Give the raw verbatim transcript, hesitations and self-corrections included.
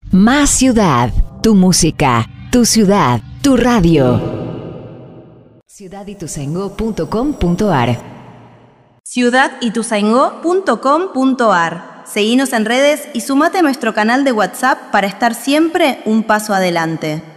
Más ciudad, tu música, tu ciudad, tu radio. ciudad ituzaingó punto com punto ar ciudad ituzaingó punto com punto ar. Seguinos en redes y sumate a nuestro canal de WhatsApp para estar siempre un paso adelante.